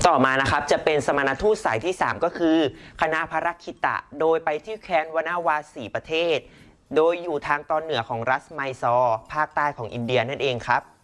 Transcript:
ต่อมานะครับจะเป็นสมณทูตสายที่ 3ก็คือคณะภรคิตะโดยไปที่แคว้นวนาวา4ประเทศโดยอยู่ทางตอนเหนือของรัฐไมซอร์ภาคใต้ของอินเดียนั่นเองครับ